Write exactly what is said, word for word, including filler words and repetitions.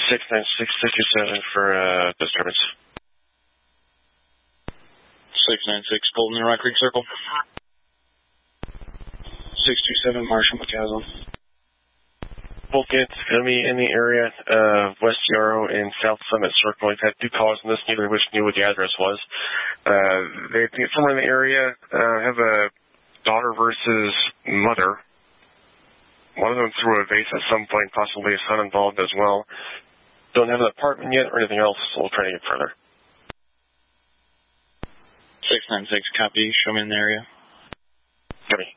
six nine six sixty-seven for uh, disturbance. six nine six, Golden Rock Creek Circle. six two seven, Marshall McCaslin. Bulkhead's going to be in the area of West Yarrow and South Summit Circle. We've had two calls on this, neither of which knew what the address was. Uh, they think somewhere in the area uh, have a daughter versus mother. One of them threw a vase at some point, possibly a son involved as well. Don't have an apartment yet or anything else, so we'll try to get further. six nine six, copy. Show me in the area. Copy.